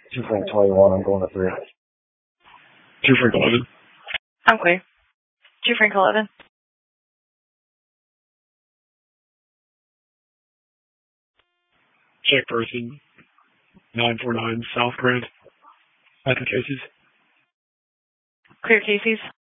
2 Frank 21, I'm going to 3. 2 Frank 11. I'm clear. 2 Frank 11. Check person 949 South Grand. At the Casey's. Clear Casey's.